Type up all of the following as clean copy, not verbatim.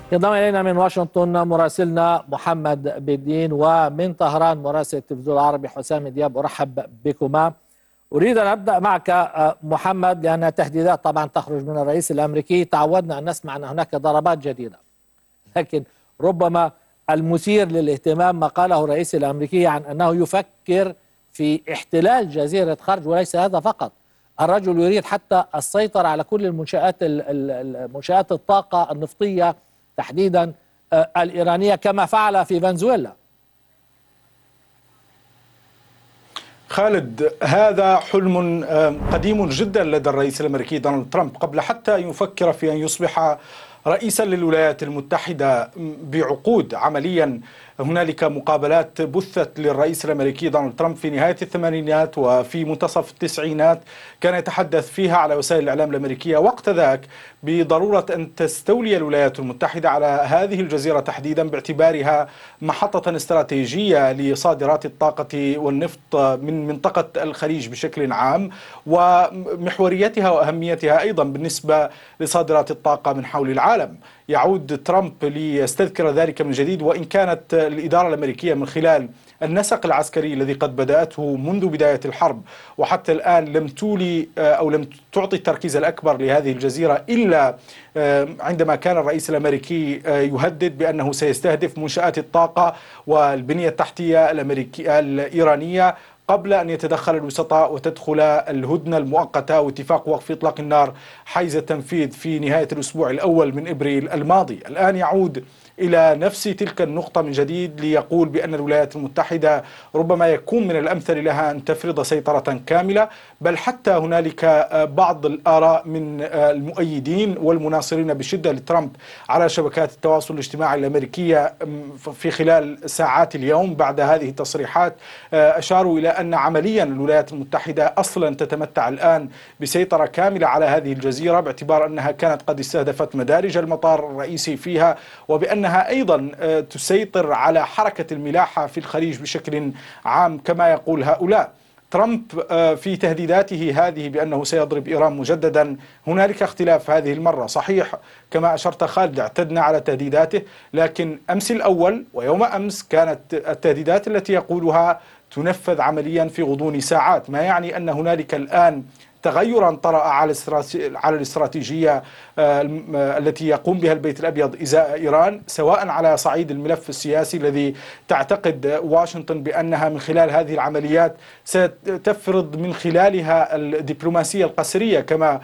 ينضم إلينا من واشنطن مراسلنا محمد بالدين، ومن طهران مراسل التلفزيون العربي حسام دياب. أرحب بكما. أريد أن أبدأ معك محمد، لأن تهديدات طبعا تخرج من الرئيس الأمريكي. تعودنا أن نسمع أن هناك ضربات جديدة، لكن ربما المثير للاهتمام ما قاله الرئيس الأمريكي عن أنه يفكر في احتلال جزيرة خرج. وليس هذا فقط، الرجل يريد حتى السيطرة على كل منشآت الطاقة النفطية، تحديدا الإيرانية، كما فعل في فنزويلا. خالد، هذا حلم قديم جدا لدى الرئيس الأمريكي دونالد ترامب قبل حتى يفكر في أن يصبح رئيسا للولايات المتحدة بعقود. عمليا هنالك مقابلات بثت للرئيس الأمريكي دونالد ترامب في نهاية الثمانينات وفي منتصف التسعينات، كان يتحدث فيها على وسائل الإعلام الأمريكية وقت ذاك بضرورة أن تستولي الولايات المتحدة على هذه الجزيرة تحديدا، باعتبارها محطة استراتيجية لصادرات الطاقة والنفط من منطقة الخليج بشكل عام، ومحوريتها وأهميتها أيضا بالنسبة لصادرات الطاقة من حول العالم. يعود ترامب ليستذكر ذلك من جديد، وإن كانت الإدارة الأمريكية من خلال النسق العسكري الذي قد بدأته منذ بداية الحرب وحتى الآن لم تولي أو لم تعطي التركيز الأكبر لهذه الجزيرة إلا عندما كان الرئيس الأمريكي يهدد بأنه سيستهدف منشآت الطاقة والبنية التحتية الإيرانية قبل أن يتدخل الوسطاء وتدخل الهدنة المؤقتة واتفاق وقف إطلاق النار حيز التنفيذ في نهاية الأسبوع الأول من إبريل الماضي. الآن يعود إلى نفس تلك النقطة من جديد ليقول بأن الولايات المتحدة ربما يكون من الأمثل لها أن تفرض سيطرة كاملة، بل حتى هنالك بعض الآراء من المؤيدين والمناصرين بشدة لترامب على شبكات التواصل الاجتماعي الأمريكية في خلال ساعات اليوم بعد هذه التصريحات أشاروا إلى أن عمليا الولايات المتحدة أصلا تتمتع الآن بسيطرة كاملة على هذه الجزيرة، باعتبار أنها كانت قد استهدفت مدارج المطار الرئيسي فيها، وبأنها أيضا تسيطر على حركة الملاحة في الخليج بشكل عام كما يقول هؤلاء. ترامب في تهديداته هذه بأنه سيضرب إيران مجددا، هنالك اختلاف هذه المرة. صحيح كما أشرت خالد، اعتدنا على تهديداته، لكن أمس الأول ويوم أمس كانت التهديدات التي يقولها تنفذ عمليا في غضون ساعات، ما يعني أن هنالك الآن تغيرا طرأ على الاستراتيجية التي يقوم بها البيت الأبيض إزاء إيران، سواء على صعيد الملف السياسي الذي تعتقد واشنطن بأنها من خلال هذه العمليات ستفرض من خلالها الدبلوماسية القسرية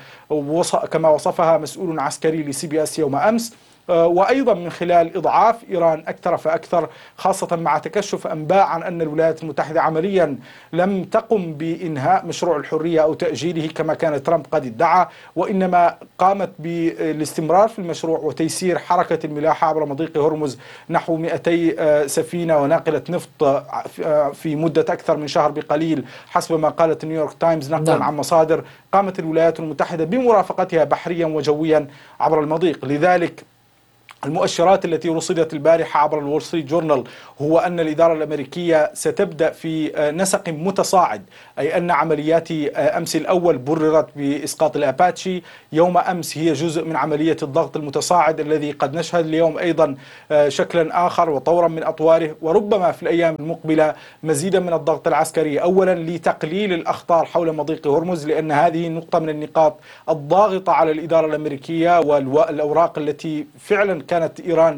كما وصفها مسؤول عسكري لسي بي اس يوم أمس، وأيضا من خلال إضعاف إيران أكثر فأكثر، خاصة مع تكشف أنباء عن أن الولايات المتحدة عمليا لم تقم بإنهاء مشروع الحرية أو تأجيله كما كان ترامب قد ادعى، وإنما قامت بالاستمرار في المشروع وتيسير حركة الملاحة عبر مضيق هرمز نحو 200 سفينة وناقلة نفط في مدة أكثر من شهر بقليل حسب ما قالت نيويورك تايمز نقلا عن مصادر قامت الولايات المتحدة بمرافقتها بحريا وجويا عبر المضيق. لذلك المؤشرات التي رصدت البارحة عبر الول ستريت جورنال هو أن الإدارة الأمريكية ستبدأ في نسق متصاعد، أي أن عمليات أمس الأول بررت بإسقاط الأباتشي، يوم أمس هي جزء من عملية الضغط المتصاعد الذي قد نشهد اليوم أيضا شكلا آخر وطورا من أطواره، وربما في الأيام المقبلة مزيدا من الضغط العسكري، أولا لتقليل الأخطار حول مضيق هرمز، لأن هذه نقطة من النقاط الضاغطة على الإدارة الأمريكية والأوراق التي فعلا كانت إيران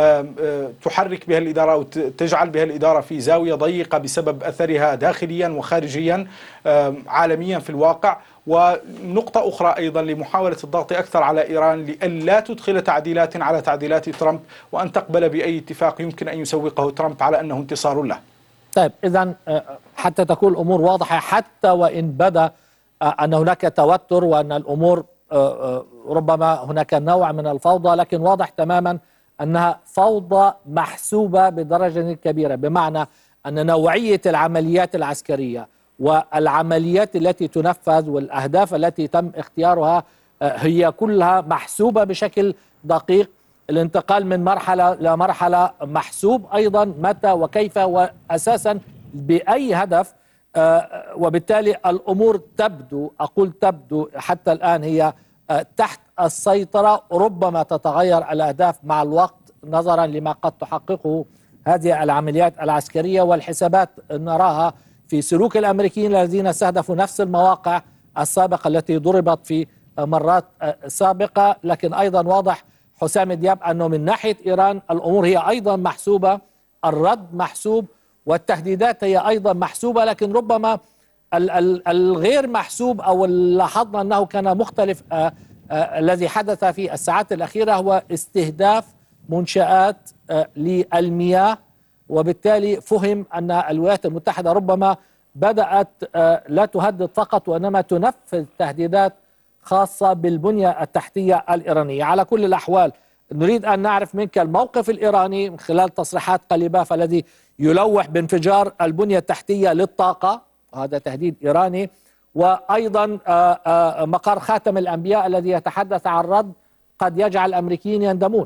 تحرك بها الإدارة أو تجعل بها الإدارة في زاوية ضيقة بسبب أثرها داخليا وخارجيا عالميا في الواقع. ونقطة أخرى أيضا لمحاولة الضغط أكثر على إيران لألا تدخل تعديلات على تعديلات ترامب وأن تقبل بأي اتفاق يمكن أن يسوقه ترامب على أنه انتصار له. طيب، إذن حتى تكون الأمور واضحة، حتى وإن بدا أن هناك توتر وأن الأمور ربما هناك نوع من الفوضى، لكن واضح تماما أنها فوضى محسوبة بدرجة كبيرة، بمعنى أن نوعية العمليات العسكرية والعمليات التي تنفذ والأهداف التي تم اختيارها هي كلها محسوبة بشكل دقيق. الانتقال من مرحلة لمرحلة محسوب أيضا متى وكيف وأساسا بأي هدف، وبالتالي الأمور تبدو حتى الآن هي تحت السيطرة. ربما تتغير الأهداف مع الوقت نظرا لما قد تحققه هذه العمليات العسكرية والحسابات نراها في سلوك الأمريكيين الذين استهدفوا نفس المواقع السابقة التي ضربت في مرات سابقة. لكن أيضا واضح حسام دياب أنه من ناحية إيران الأمور هي أيضا محسوبة، الرد محسوب والتهديدات هي أيضا محسوبة، لكن ربما الغير محسوب أو لاحظنا أنه كان مختلف الذي حدث في الساعات الأخيرة هو استهداف منشآت للمياه، وبالتالي فهم أن الولايات المتحدة ربما بدأت لا تهدد فقط وإنما تنفذ تهديدات خاصة بالبنية التحتية الإيرانية. على كل الأحوال نريد أن نعرف منك الموقف الإيراني من خلال تصريحات قليباف الذي يلوح بانفجار البنية التحتية للطاقة، هذا تهديد إيراني، وأيضا مقر خاتم الأنبياء الذي يتحدث عن رد قد يجعل الأمريكيين يندمون.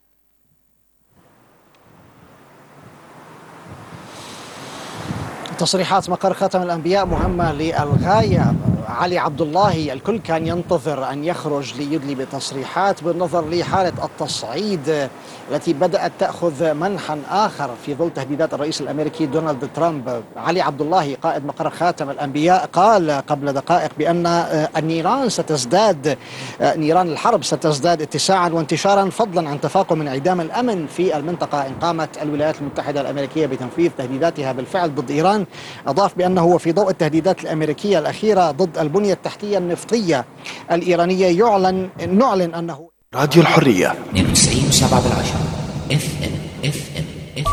تصريحات مقر خاتم الأنبياء مهمة للغاية. علي عبد الله الكل كان ينتظر أن يخرج ليدلي بتصريحات بالنظر لحالة التصعيد التي بدأت تأخذ منحا آخر في ظل تهديدات الرئيس الأمريكي دونالد ترامب. علي عبد الله قائد مقر خاتم الأنبياء قال قبل دقائق بأن نيران الحرب ستزداد اتساعا وانتشارا فضلا عن تفاقم انعدام الأمن في المنطقة إن قامت الولايات المتحدة الأمريكية بتنفيذ تهديداتها بالفعل ضد إيران. أضاف بأنه وفي ضوء التهديدات الأمريكية الأخيرة ضد البنية التحتية النفطية الإيرانية نعلن أنه راديو الحرية 92.7 FM.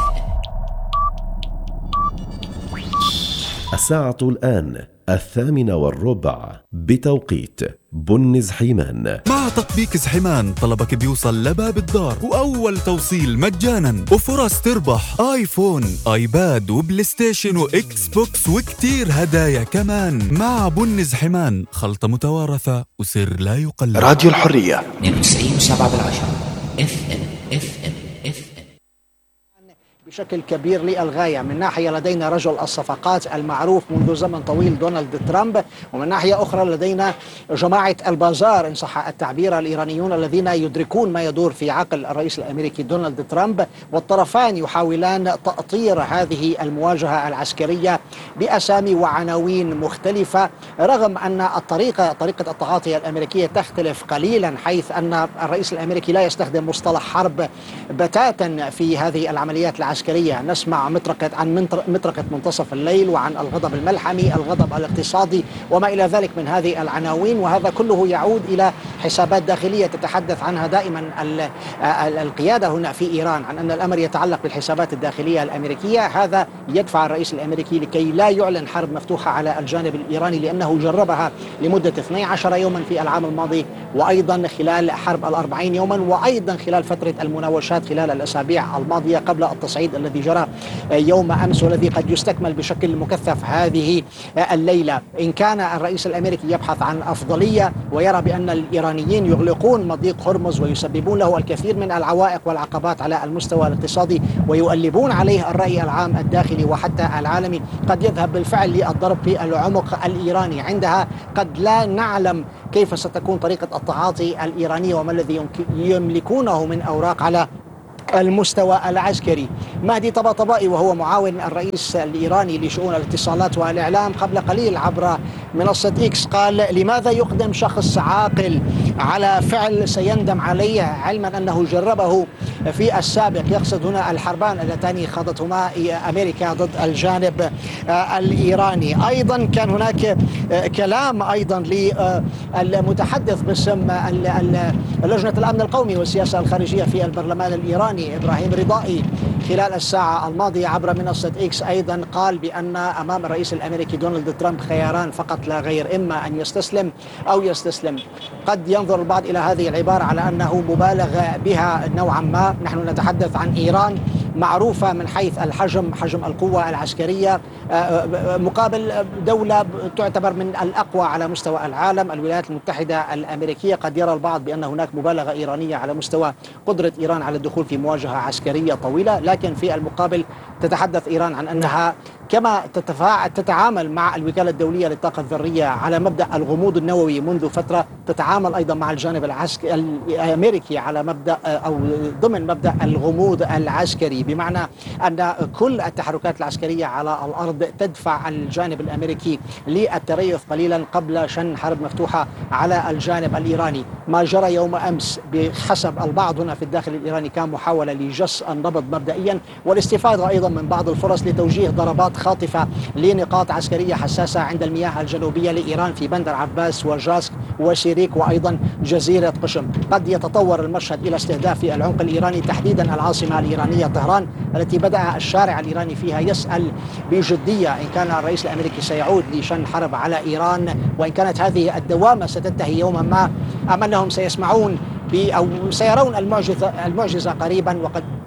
الساعة الآن 8:15 بتوقيت بن زحيمان. مع تطبيق زحيمان طلبك بيوصل لباب الدار وأول توصيل مجانا وفرص تربح آيفون، آيباد وبلاي ستيشن وإكس بوكس وكتير هدايا كمان. مع بن زحيمان خلطة متوارثة وسر لا يقلد. راديو الحرية 92.7 FM. بشكل كبير للغاية. من ناحية لدينا رجل الصفقات المعروف منذ زمن طويل دونالد ترامب، ومن ناحية أخرى لدينا جماعة البازار إن صح التعبير الإيرانيون الذين يدركون ما يدور في عقل الرئيس الأمريكي دونالد ترامب، والطرفان يحاولان تأطير هذه المواجهة العسكرية بأسامي وعناوين مختلفة، رغم أن طريقة التعاطي الأمريكية تختلف قليلا، حيث أن الرئيس الأمريكي لا يستخدم مصطلح حرب بتاتا في هذه العمليات العسكرية. نسمع عن مطرقة منتصف الليل وعن الغضب الملحمي، الغضب الاقتصادي وما إلى ذلك من هذه العناوين، وهذا كله يعود إلى حسابات داخلية تتحدث عنها دائما القيادة هنا في إيران، عن أن الأمر يتعلق بالحسابات الداخلية الأمريكية. هذا يدفع الرئيس الأمريكي لكي لا يعلن حرب مفتوحة على الجانب الإيراني، لأنه جربها لمدة 12 يوما في العام الماضي، وأيضا خلال حرب 40 يوما، وأيضا خلال فترة المناوشات خلال الأسابيع الماضية قبل التصعيد الذي جرى يوم أمس والذي قد يستكمل بشكل مكثف هذه الليلة. إن كان الرئيس الأمريكي يبحث عن أفضلية ويرى بأن الإيرانيين يغلقون مضيق هرمز ويسببون له الكثير من العوائق والعقبات على المستوى الاقتصادي ويؤلبون عليه الرأي العام الداخلي وحتى العالمي، قد يذهب بالفعل للضرب في العمق الإيراني. عندها قد لا نعلم كيف ستكون طريقة التعاطي الإيرانية وما الذي يملكونه من أوراق على المستوى العسكري. مهدي طباطبائي وهو معاون الرئيس الإيراني لشؤون الاتصالات والإعلام قبل قليل عبر منصة إكس قال: لماذا يقدم شخص عاقل على فعل سيندم عليه علما أنه جربه في السابق؟ يقصد هنا الحربان اللتان خاضتهما أمريكا ضد الجانب الإيراني. أيضا كان هناك كلام أيضا للمتحدث باسم لجنة الأمن القومي والسياسة الخارجية في البرلمان الإيراني إبراهيم رضائي خلال الساعة الماضية عبر منصة إكس، أيضا قال بأن أمام الرئيس الأمريكي دونالد ترامب خياران فقط لا غير، إما أن يستسلم أو يستسلم. قد ينظر البعض إلى هذه العبارة على أنه مبالغ بها نوعا ما. نحن نتحدث عن إيران معروفة من حيث الحجم، حجم القوة العسكرية، مقابل دولة تعتبر من الأقوى على مستوى العالم الولايات المتحدة الأمريكية. قد يرى البعض بأن هناك مبالغة إيرانية على مستوى قدرة إيران على الدخول في مواجهة عسكرية طويلة، لكن في المقابل تتحدث إيران عن أنها كما تتعامل مع الوكالة الدولية للطاقة الذرية على مبدأ الغموض النووي منذ فترة، تتعامل أيضا مع الجانب الأمريكي على مبدأ أو ضمن مبدأ الغموض العسكري، بمعنى أن كل التحركات العسكرية على الأرض تدفع الجانب الأمريكي للتريث قليلا قبل شن حرب مفتوحة على الجانب الإيراني. ما جرى يوم أمس بحسب البعض هنا في الداخل الإيراني كان محاولة لجس النبض مبدئيا، والاستفادة أيضا من بعض الفرص لتوجيه ضربات خاطفة لنقاط عسكرية حساسة عند المياه الجنوبية لإيران في بندر عباس وجاسك وشيريك وأيضا جزيرة قشم. قد يتطور المشهد إلى استهداف العمق الإيراني، تحديدا العاصمة الإيرانية طهران، التي بدأ الشارع الإيراني فيها يسأل بجدية إن كان الرئيس الأمريكي سيعود لشن حرب على إيران، وإن كانت هذه الدوامة ستنتهي يوما ما، أم أنهم سيسمعون أو سيرون المعجزة قريبا،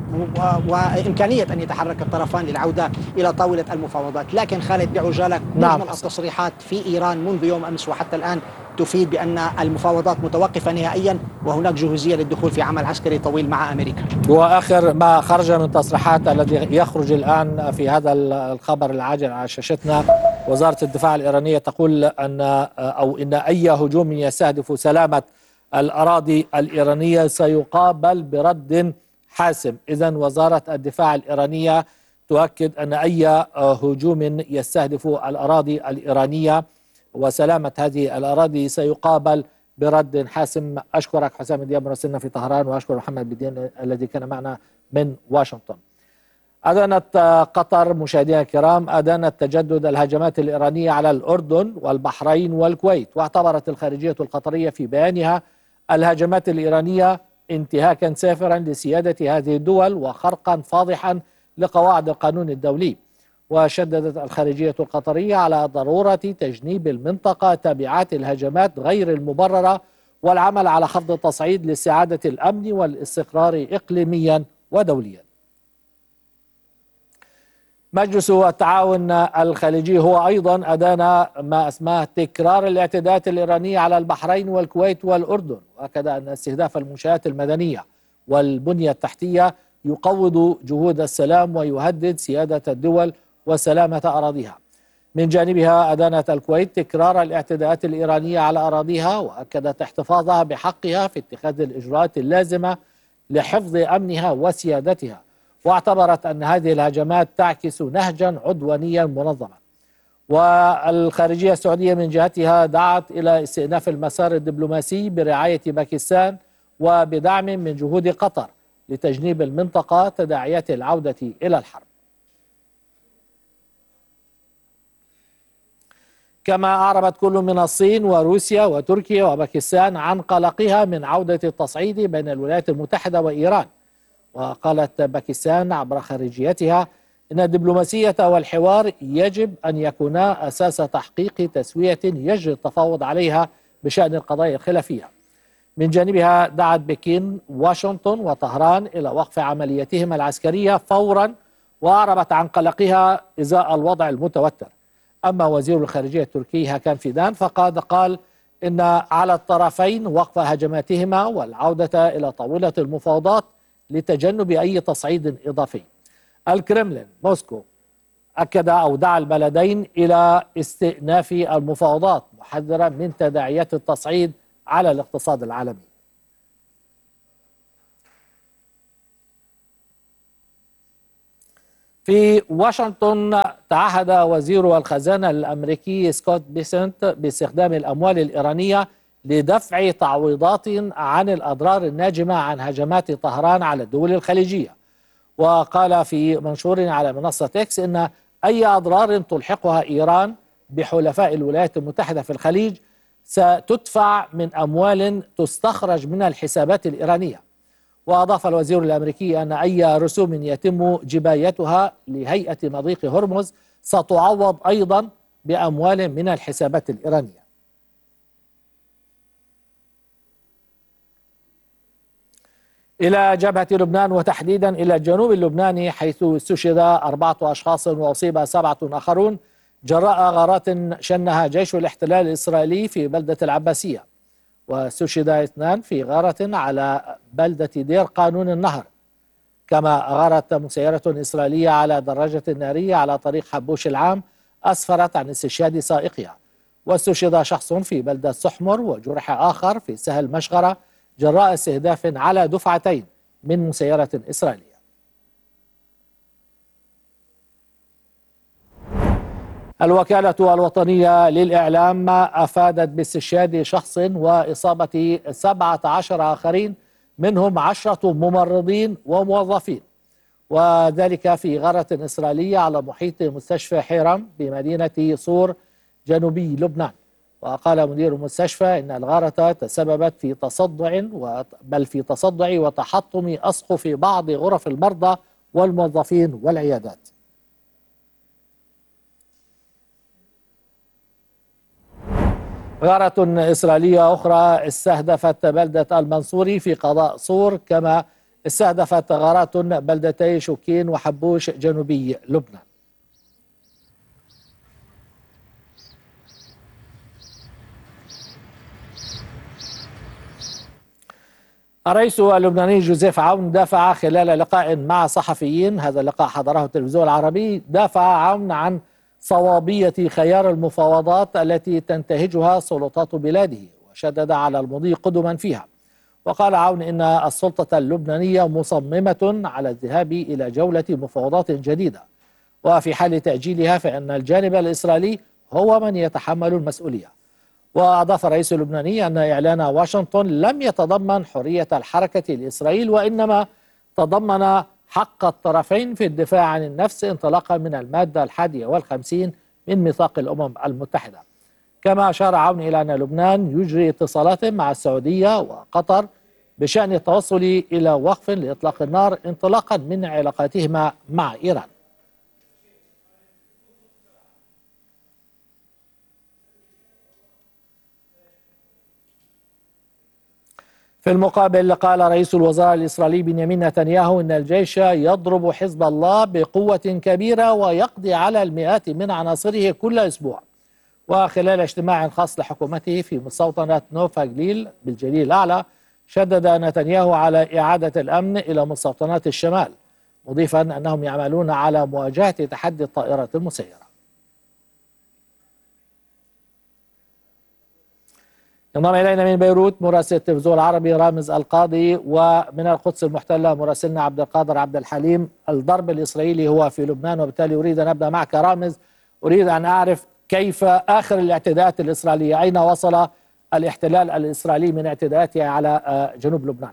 وإمكانية أن يتحرك الطرفان للعودة إلى طاولة المفاوضات. لكن خالد بعجالة، مجمل التصريحات في إيران منذ يوم أمس وحتى الآن تفيد بأن المفاوضات متوقفة نهائيا، وهناك جهوزية للدخول في عمل عسكري طويل مع أمريكا. وآخر ما خرج من تصريحات الذي يخرج الآن في هذا الخبر العاجل على شاشتنا، وزارة الدفاع الإيرانية تقول إن أي هجوم يستهدف سلامة الأراضي الإيرانية سيقابل برد حاسم. إذن وزارة الدفاع الإيرانية تؤكد أن أي هجوم يستهدف الأراضي الإيرانية وسلامة هذه الأراضي سيقابل برد حاسم. أشكرك حسام دياب مراسلنا في طهران، وأشكر محمد بدين الذي كان معنا من واشنطن. أدانت قطر مشاهدينا الكرام تجدد الهجمات الإيرانية على الأردن والبحرين والكويت، واعتبرت الخارجية القطرية في بيانها الهجمات الإيرانية انتهاكا سافرا لسيادة هذه الدول وخرقا فاضحا لقواعد القانون الدولي. وشددت الخارجية القطرية على ضرورة تجنيب المنطقة تبعات الهجمات غير المبررة والعمل على خفض التصعيد لاستعادة الأمن والاستقرار إقليميا ودوليا. مجلس التعاون الخليجي هو أيضا أدان ما اسماه تكرار الاعتداءات الإيرانية على البحرين والكويت والأردن، وأكد أن استهداف المنشآت المدنية والبنية التحتية يقوض جهود السلام ويهدد سيادة الدول وسلامة أراضيها. من جانبها أدانت الكويت تكرار الاعتداءات الإيرانية على أراضيها، وأكدت احتفاظها بحقها في اتخاذ الإجراءات اللازمة لحفظ أمنها وسيادتها، واعتبرت أن هذه الهجمات تعكس نهجا عدوانيا منظما. والخارجية السعودية من جهتها دعت إلى استئناف المسار الدبلوماسي برعاية باكستان وبدعم من جهود قطر لتجنيب المنطقة تداعيات العودة إلى الحرب. كما أعربت كل من الصين وروسيا وتركيا وباكستان عن قلقها من عودة التصعيد بين الولايات المتحدة وإيران. وقالت باكستان عبر خارجيتها إن الدبلوماسية والحوار يجب أن يكونا أساس تحقيق تسوية يجري التفاوض عليها بشأن القضايا الخلافية. من جانبها دعت بكين واشنطن وطهران إلى وقف عملياتهما العسكرية فورا، وأعربت عن قلقها إزاء الوضع المتوتر. أما وزير الخارجية التركي هاكان فيدان فقد قال إن على الطرفين وقف هجماتهما والعودة إلى طاولة المفاوضات لتجنب أي تصعيد إضافي. الكرملين موسكو أكد أو دعا البلدين إلى استئناف المفاوضات، محذرا من تداعيات التصعيد على الاقتصاد العالمي. في واشنطن تعهد وزير الخزانة الأمريكي سكوت بيسنت باستخدام الأموال الإيرانية لدفع تعويضات عن الأضرار الناجمة عن هجمات طهران على الدول الخليجية. وقال في منشور على منصة إكس إن أي أضرار تلحقها إيران بحلفاء الولايات المتحدة في الخليج ستدفع من أموال تستخرج من الحسابات الإيرانية. وأضاف الوزير الأمريكي أن أي رسوم يتم جبايتها لهيئة مضيق هرمز ستعوض أيضا بأموال من الحسابات الإيرانية. إلى جبهة لبنان وتحديدا إلى الجنوب اللبناني، حيث استشهد 4 أشخاص وأصيب 7 آخرون جراء غارات شنها جيش الاحتلال الإسرائيلي في بلدة العباسية. واستشهد 2 في غارة على بلدة دير قانون النهر. كما غارت مسيرة إسرائيلية على دراجة نارية على طريق حبوش العام أسفرت عن استشهاد سائقها، واستشهد شخص في بلدة سحمر وجرح آخر في سهل مشغرة جراء استهداف على دفعتين من مسيرة إسرائيلية. الوكالة الوطنية للإعلام أفادت باستشهاد شخص وإصابة 17 آخرين منهم 10 ممرضين وموظفين، وذلك في غارة إسرائيلية على محيط مستشفى حيرام بمدينة صور جنوبي لبنان. وقال مدير المستشفى إن الغارة تسببت في تصدع وتحطم أسقف بعض غرف المرضى والموظفين والعيادات. غارة إسرائيلية أخرى استهدفت بلدة المنصوري في قضاء صور، كما استهدفت غارات بلدتي شوكين وحبوش جنوبي لبنان. الرئيس اللبناني جوزيف عون دافع خلال لقاء مع صحفيين، هذا اللقاء حضره التلفزيون العربي، دافع عون عن صوابية خيار المفاوضات التي تنتهجها سلطات بلاده، وشدد على المضي قدما فيها. وقال عون إن السلطة اللبنانية مصممة على الذهاب إلى جولة مفاوضات جديدة، وفي حال تأجيلها فإن الجانب الإسرائيلي هو من يتحمل المسؤولية. وأضاف الرئيس اللبناني أن إعلان واشنطن لم يتضمن حرية الحركة لإسرائيل، وإنما تضمن حق الطرفين في الدفاع عن النفس انطلاقا من المادة 51 من ميثاق الأمم المتحدة. كما أشار عون إلى أن لبنان يجري اتصالات مع السعودية وقطر بشأن التوصل إلى وقف لإطلاق النار انطلاقا من علاقاتهما مع إيران. في المقابل قال رئيس الوزراء الإسرائيلي بنيامين نتنياهو إن الجيش يضرب حزب الله بقوة كبيرة ويقضي على المئات من عناصره كل أسبوع. وخلال اجتماع خاص لحكومته في مستوطنة نوفا جليل بالجليل الأعلى، شدد نتنياهو على إعادة الأمن إلى مستوطنات الشمال، مضيفا أنهم يعملون على مواجهة تحدي الطائرات المسيرة. انضم إلينا من بيروت مراسل التلفزيون العربي رامز القاضي، ومن القدس المحتلة مراسلنا عبد القادر عبد الحليم. الضرب الإسرائيلي هو في لبنان، وبالتالي أريد أن أبدأ معك رامز. أريد أن أعرف كيف آخر الاعتداءات الإسرائيلية، أين وصل الاحتلال الإسرائيلي من اعتداءاته على جنوب لبنان؟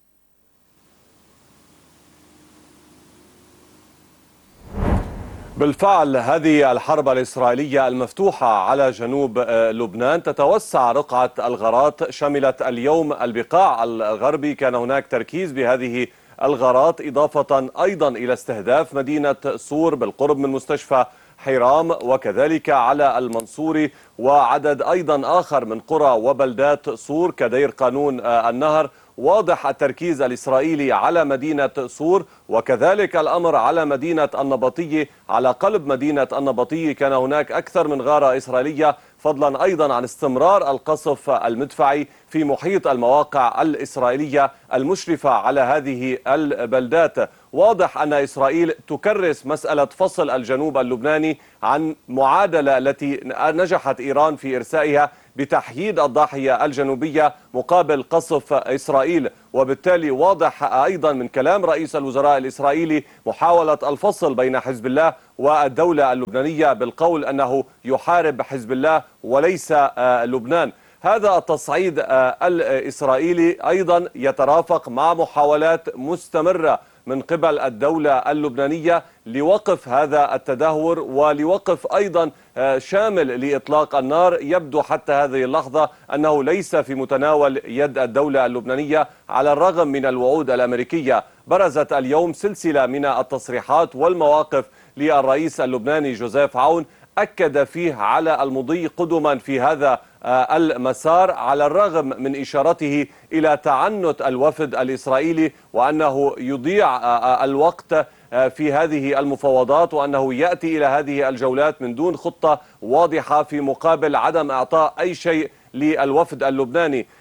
بالفعل هذه الحرب الإسرائيلية المفتوحة على جنوب لبنان تتوسع رقعة الغارات، شملت اليوم البقاع الغربي، كان هناك تركيز بهذه الغارات، إضافة أيضا إلى استهداف مدينة صور بالقرب من مستشفى حيرام، وكذلك على المنصوري وعدد أيضا آخر من قرى وبلدات صور كدير قانون النهر. واضح التركيز الإسرائيلي على مدينة صور، وكذلك الأمر على مدينة النبطية. على قلب مدينة النبطية كان هناك أكثر من غارة إسرائيلية، فضلا أيضا عن استمرار القصف المدفعي في محيط المواقع الإسرائيلية المشرفة على هذه البلدات. واضح أن إسرائيل تكرس مسألة فصل الجنوب اللبناني عن معادلة التي نجحت إيران في إرسائها بتحييد الضاحية الجنوبية مقابل قصف إسرائيل. وبالتالي واضح أيضا من كلام رئيس الوزراء الإسرائيلي محاولة الفصل بين حزب الله والدولة اللبنانية بالقول أنه يحارب حزب الله وليس لبنان. هذا التصعيد الإسرائيلي أيضا يترافق مع محاولات مستمرة من قبل الدولة اللبنانية لوقف هذا التدهور ولوقف أيضا شامل لإطلاق النار. يبدو حتى هذه اللحظة أنه ليس في متناول يد الدولة اللبنانية على الرغم من الوعود الأمريكية. برزت اليوم سلسلة من التصريحات والمواقف للرئيس اللبناني جوزيف عون، أكد فيه على المضي قدما في هذا المسار على الرغم من إشارته إلى تعنت الوفد الإسرائيلي وأنه يضيع الوقت في هذه المفاوضات، وأنه يأتي إلى هذه الجولات من دون خطة واضحة في مقابل عدم إعطاء أي شيء للوفد اللبناني.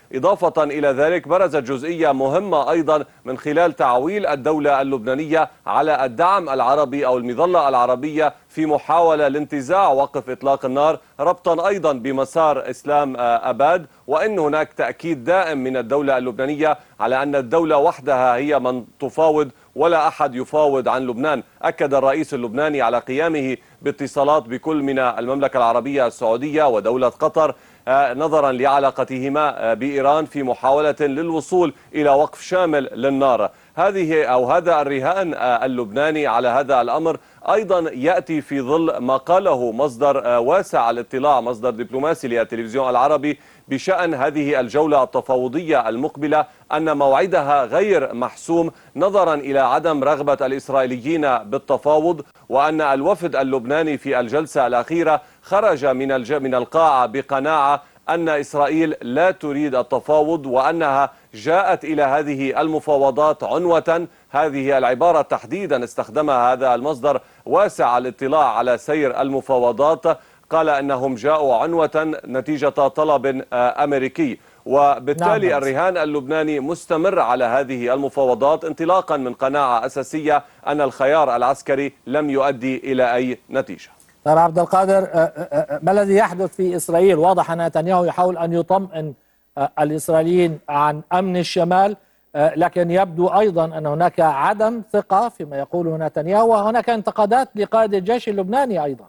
إضافة إلى ذلك برزت جزئية مهمة أيضا من خلال تعويل الدولة اللبنانية على الدعم العربي أو المظلة العربية في محاولة لانتزاع وقف إطلاق النار، ربطا أيضا بمسار إسلام أباد، وأن هناك تأكيد دائم من الدولة اللبنانية على أن الدولة وحدها هي من تفاوض ولا أحد يفاوض عن لبنان. أكد الرئيس اللبناني على قيامه باتصالات بكل من المملكة العربية السعودية ودولة قطر نظرا لعلاقتهما بإيران في محاولة للوصول إلى وقف شامل للنار. هذا الرهان اللبناني على هذا الأمر أيضا يأتي في ظل ما قاله مصدر واسع الاطلاع، مصدر دبلوماسي للتلفزيون العربي، بشأن هذه الجولة التفاوضية المقبلة أن موعدها غير محسوم نظرا إلى عدم رغبة الإسرائيليين بالتفاوض، وأن الوفد اللبناني في الجلسة الأخيرة خرج من القاعة بقناعة أن إسرائيل لا تريد التفاوض، وأنها جاءت إلى هذه المفاوضات عنوة. هذه العبارة تحديدا استخدمها هذا المصدر واسع الاطلاع على سير المفاوضات، قال أنهم جاءوا عنوة نتيجة طلب أمريكي، وبالتالي نعم. الرهان اللبناني مستمر على هذه المفاوضات انطلاقا من قناعة أساسية أن الخيار العسكري لم يؤدي إلى أي نتيجة. طيب عبد القادر، ما الذي يحدث في إسرائيل؟ واضح أن نتنياهو يحاول أن يطمئن الإسرائيليين عن أمن الشمال، لكن يبدو أيضا أن هناك عدم ثقة فيما يقوله نتنياهو، وهناك انتقادات لقائد الجيش اللبناني أيضا.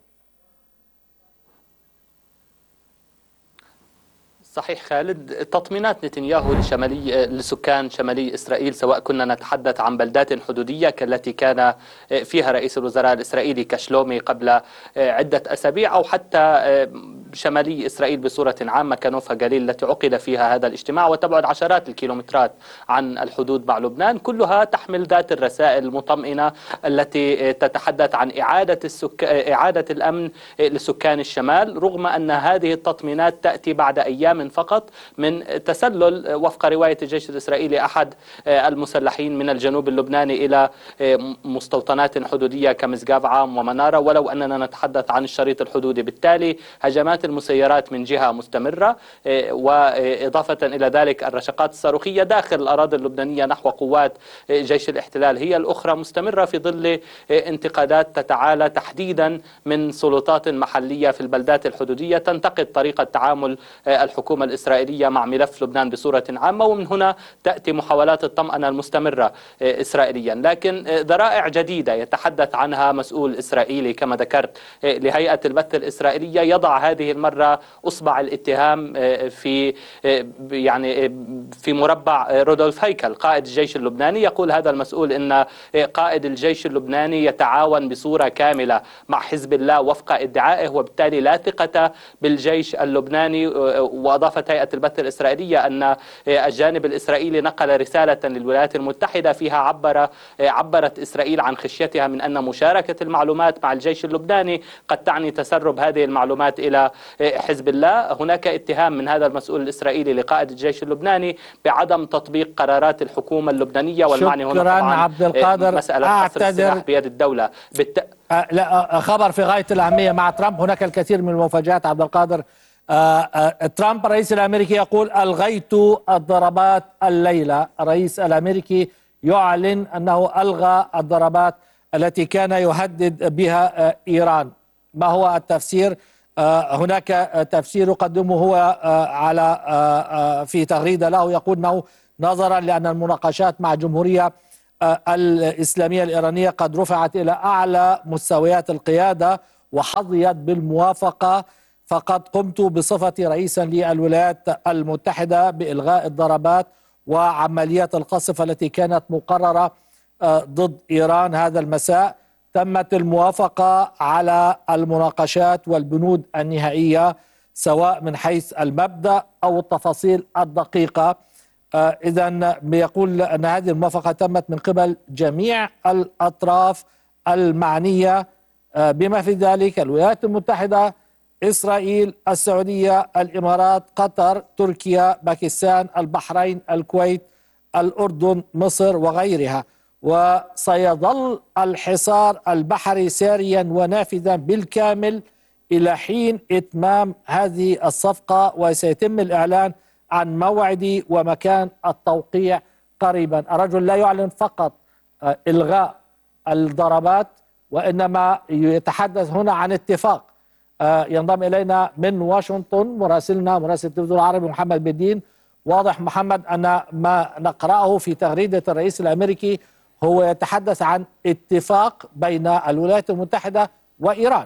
صحيح خالد، تطمينات نتنياهو لسكان شمالي إسرائيل، سواء كنا نتحدث عن بلدات حدودية كالتي كان فيها رئيس الوزراء الإسرائيلي كشلومي قبل عدة أسابيع، أو حتى شمالي إسرائيل بصورة عامة كنوفا جليل التي عقد فيها هذا الاجتماع وتبعد عشرات الكيلومترات عن الحدود مع لبنان، كلها تحمل ذات الرسائل المطمئنة التي تتحدث عن إعادة الأمن لسكان الشمال، رغم أن هذه التطمينات تأتي بعد أيام فقط من تسلل وفق رواية الجيش الإسرائيلي أحد المسلحين من الجنوب اللبناني إلى مستوطنات حدودية كمزقاف عام ومنارة، ولو أننا نتحدث عن الشريط الحدودي. بالتالي هجمات المسيرات من جهة مستمرة، وإضافة إلى ذلك الرشقات الصاروخية داخل الأراضي اللبنانية نحو قوات جيش الاحتلال هي الأخرى مستمرة في ظل انتقادات تتعالى تحديدا من سلطات محلية في البلدات الحدودية تنتقد طريقة تعامل الحكومة الإسرائيلية مع ملف لبنان بصورة عامة، ومن هنا تأتي محاولات الطمأنة المستمرة إسرائيليا. لكن ذرائع جديدة يتحدث عنها مسؤول إسرائيلي كما ذكرت لهيئة البث الإسرائيلية يضع هذه المرة أصبع الاتهام في مربع رودولف هيكل قائد الجيش اللبناني. يقول هذا المسؤول إن قائد الجيش اللبناني يتعاون بصورة كاملة مع حزب الله وفق ادعائه، وبالتالي لا ثقة بالجيش اللبناني. وأضافت هيئة البث الإسرائيلية أن الجانب الإسرائيلي نقل رسالة للولايات المتحدة فيها عبرت إسرائيل عن خشيتها من أن مشاركة المعلومات مع الجيش اللبناني قد تعني تسرب هذه المعلومات إلى حزب الله. هناك اتهام من هذا المسؤول الإسرائيلي لقائد الجيش اللبناني بعدم تطبيق قرارات الحكومة اللبنانية، والمعني هنا طبعا عبد القادر، مسألة حصر السلاح بيد الدولة. لا، خبر في غاية الأهمية مع ترامب. هناك الكثير من المفاجآت عبد القادر. ترامب الرئيس الأمريكي يقول ألغيت الضربات الليلة. الرئيس الأمريكي يعلن أنه ألغى الضربات التي كان يهدد بها إيران. ما هو التفسير؟ هناك تفسير يقدمه هو في تغريدة له، يقول أنه نظرا لأن المناقشات مع الجمهورية الإسلامية الإيرانية قد رفعت إلى أعلى مستويات القيادة وحظيت بالموافقة، فقد قمت بصفتي رئيسا للولايات المتحدة بإلغاء الضربات وعمليات القصف التي كانت مقررة ضد إيران هذا المساء. تمت الموافقة على المناقشات والبنود النهائية سواء من حيث المبدأ أو التفاصيل الدقيقة. إذن بيقول أن هذه الموافقة تمت من قبل جميع الأطراف المعنية بما في ذلك الولايات المتحدة، إسرائيل، السعودية، الإمارات، قطر، تركيا، باكستان، البحرين، الكويت، الأردن، مصر وغيرها. وسيظل الحصار البحري ساريا ونافذا بالكامل إلى حين إتمام هذه الصفقة، وسيتم الإعلان عن موعد ومكان التوقيع قريبا. الرجل لا يعلن فقط إلغاء الضربات، وإنما يتحدث هنا عن اتفاق. ينضم إلينا من واشنطن مراسلنا مراسل التلفزيون العربي محمد بدين. واضح محمد أن ما نقرأه في تغريدة الرئيس الأمريكي هو يتحدث عن اتفاق بين الولايات المتحدة وإيران.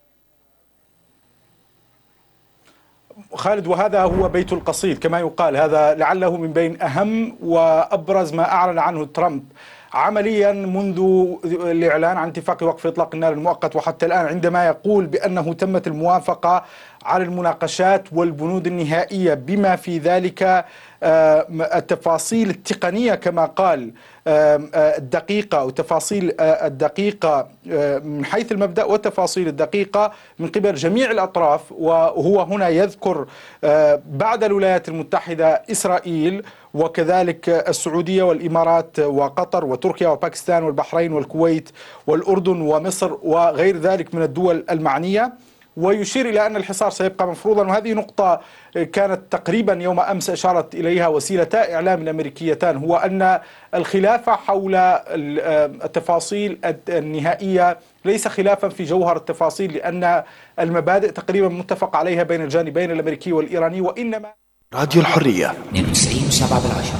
خالد، وهذا هو بيت القصيد كما يقال. هذا لعله من بين أهم وأبرز ما أعلن عنه ترامب عمليا منذ الإعلان عن اتفاق وقف إطلاق النار المؤقت وحتى الآن، عندما يقول بأنه تمت الموافقة على المناقشات والبنود النهائية بما في ذلك التفاصيل التقنية كما قال الدقيقة، أو التفاصيل الدقيقة من حيث المبدأ والتفاصيل الدقيقة من قبل جميع الأطراف. وهو هنا يذكر بعد الولايات المتحدة إسرائيل وكذلك السعودية والإمارات وقطر وتركيا وباكستان والبحرين والكويت والأردن ومصر وغير ذلك من الدول المعنية، ويشير إلى أن الحصار سيبقى مفروضا. وهذه نقطة كانت تقريبا يوم أمس أشارت إليها وسيلتا إعلام الأمريكيتان، هو أن الخلاف حول التفاصيل النهائية ليس خلافا في جوهر التفاصيل، لأن المبادئ تقريبا متفق عليها بين الجانبين الأمريكي والإيراني، وإنما راديو الحرية 92.7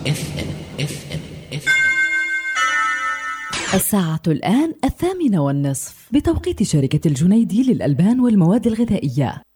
FM. الساعة الآن 8:30 بتوقيت شركة الجنيدي للألبان والمواد الغذائية.